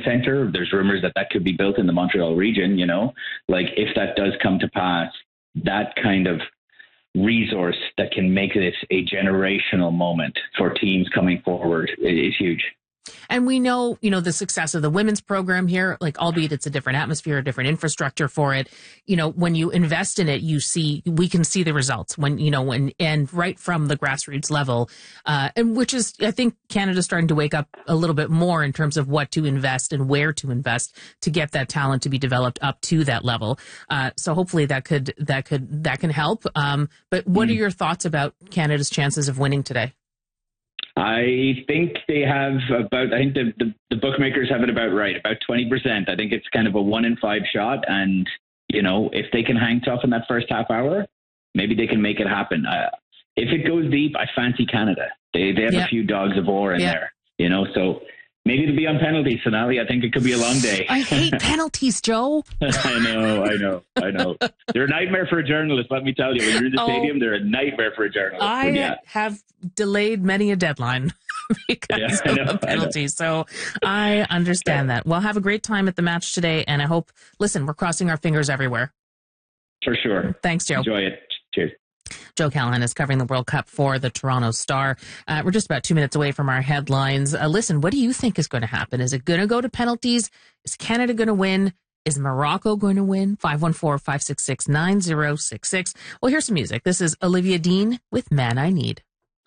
center. There's rumors that could be built in the Montreal region, like if that does come to pass, that kind of resource that can make this a generational moment for teams coming forward is huge. And we know, the success of the women's program here, like, albeit it's a different atmosphere, a different infrastructure for it. When you invest in it, we can see the results and right from the grassroots level, and which is, I think Canada's starting to wake up a little bit more in terms of what to invest and where to invest to get that talent to be developed up to that level. So hopefully that can help. But what are your thoughts about Canada's chances of winning today? I think they have the bookmakers have it about right, about 20%. I think it's kind of a 1 in 5 shot. And, if they can hang tough in that first half hour, maybe they can make it happen. If it goes deep, I fancy Canada. They have a few dogs of war in there, so maybe it'll be on penalties, Sonali. I think it could be a long day. I hate penalties, Joe. I know. They're a nightmare for a journalist, let me tell you. When you're in the stadium, they're a nightmare for a journalist. I have delayed many a deadline because of the penalties. So I understand that. Well, have a great time at the match today. And I hope, we're crossing our fingers everywhere. For sure. Thanks, Joe. Enjoy it. Cheers. Joe Callahan is covering the World Cup for the Toronto Star. We're just about 2 minutes away from our headlines. What do you think is going to happen? Is it going to go to penalties? Is Canada going to win? Is Morocco going to win? 514-566-9066. Well, here's some music. This is Olivia Dean with Man I Need.